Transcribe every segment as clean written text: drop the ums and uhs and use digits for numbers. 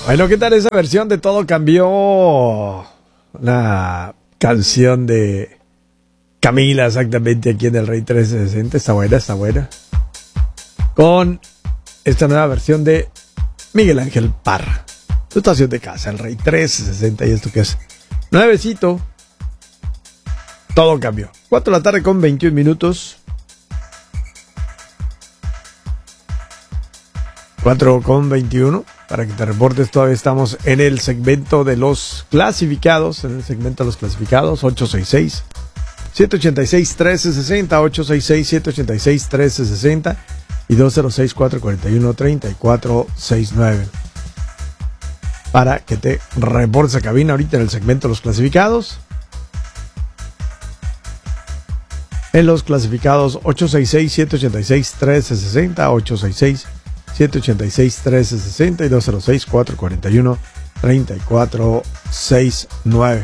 Bueno, ¿qué tal esa versión de Todo Cambió? Una canción de Camila, exactamente, aquí en el Rey 1360. Está buena, está buena. Con esta nueva versión de Miguel Ángel Parra. Tu estación de casa, el Rey 1360. Y esto que es nuevecito. Todo cambió. 4 de la tarde con 21 minutos. 4 con 21. Para que te reportes, todavía estamos en el segmento de los clasificados. En el segmento de los clasificados, 866-786-1360, 866-786-1360 y 206-441-3469. Para que te reportes a cabina ahorita en el segmento de los clasificados. En los clasificados, 866-786-1360, 866-786-1360 y 206-441-3469.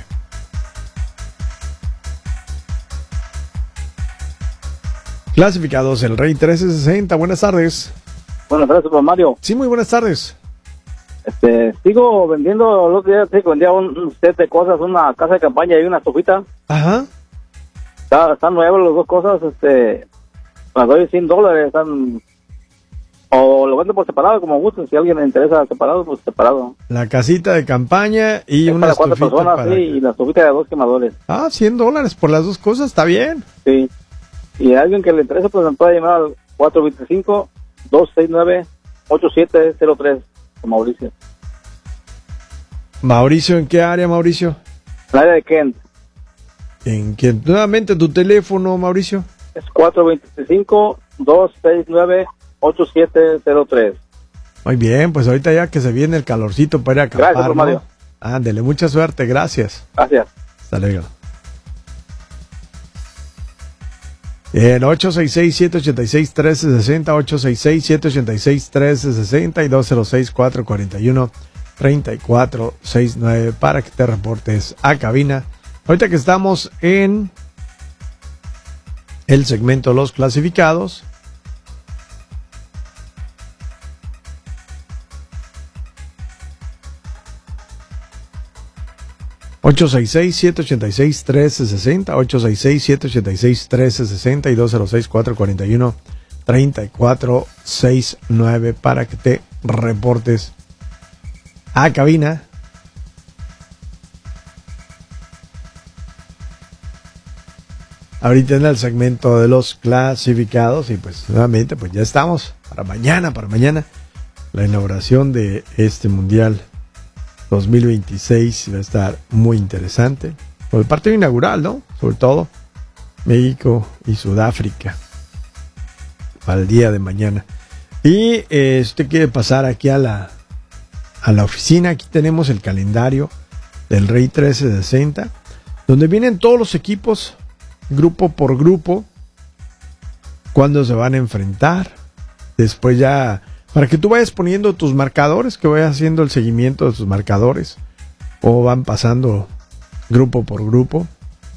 Clasificados, el Rey 1360. Buenas tardes. Buenas tardes, Super Mario. Sí, muy buenas tardes. Sigo vendiendo, los días vendía un set de cosas, una casa de campaña y una estufita. Ajá. Están nuevas las dos cosas, las doy $100, están... O lo vendo por separado, como gusto. Si a alguien le interesa separado, pues separado. La casita de campaña y una para 4 personas, para... sí, y la estufita de 2 quemadores. Ah, $100 por las dos cosas, está bien. Sí. Y a alguien que le interesa, pues me puede llamar al 425-269-8703, con Mauricio. Mauricio, ¿en qué área, Mauricio? En el área de Kent. ¿En qué? Nuevamente tu teléfono, Mauricio. Es 425-269-8703. Muy bien, pues ahorita ya que se viene el calorcito para ir a acampar, gracias, ¿no? Mario. Ándele, mucha suerte, gracias. Gracias. Hasta luego. En 866-786-1360, 866-786-1360 y 206-441-3469 para que te reportes a cabina. Ahorita que estamos en el segmento de los clasificados. (866-786-1360), 866-786-1360 y 206-441-3469 para que te reportes a cabina. Ahorita en el segmento de los clasificados y pues nuevamente pues ya estamos para mañana la inauguración de este Mundial 2026 va a estar muy interesante. Por el partido inaugural, ¿no? Sobre todo México y Sudáfrica para el día de mañana. Y si usted quiere pasar aquí a la oficina, aquí tenemos el calendario del Rey 1360, donde vienen todos los equipos, grupo por grupo, cuándo se van a enfrentar. Después ya, para que tú vayas poniendo tus marcadores, que vayas haciendo el seguimiento de tus marcadores, o van pasando grupo por grupo.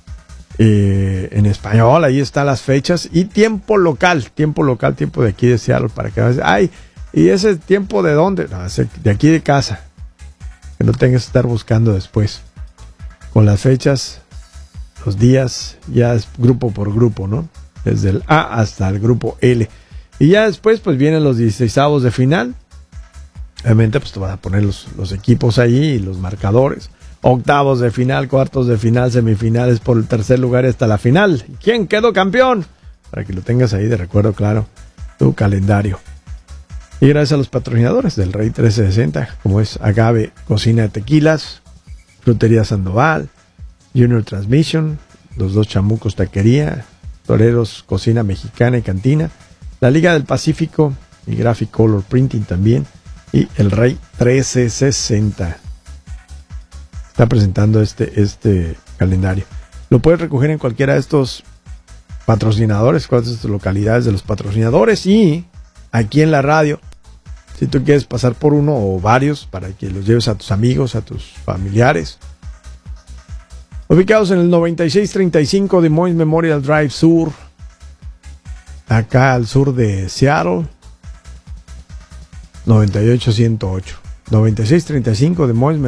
En español, ahí están las fechas y tiempo local, tiempo de aquí de Seattle, para que veas, ay, ¿y ese tiempo de dónde? No, es de aquí de casa, que no tengas que estar buscando después. Con las fechas, los días, ya es grupo por grupo, ¿no? Desde el A hasta el grupo L. Y ya después, pues vienen los 16avos de final. Obviamente, pues te vas a poner los equipos ahí y los marcadores. Octavos de final, cuartos de final, semifinales por el tercer lugar hasta la final. ¿Quién quedó campeón? Para que lo tengas ahí de recuerdo, claro, tu calendario. Y gracias a los patrocinadores del Rey 1360, como es Agave Cocina de Tequilas, Frutería Sandoval, Junior Transmission, Los Dos Chamucos Taquería, Toreros Cocina Mexicana y Cantina, la Liga del Pacífico y Graphic Color Printing también, y el Rey 1360 está presentando este calendario. Lo puedes recoger en cualquiera de estos patrocinadores, cuáles de estas localidades de los patrocinadores, y aquí en la radio, si tú quieres pasar por uno o varios para que los lleves a tus amigos, a tus familiares. Ubicados en el 9635 Des Moines Memorial Drive Sur, acá al sur de Seattle, 98108. 9635 de Moines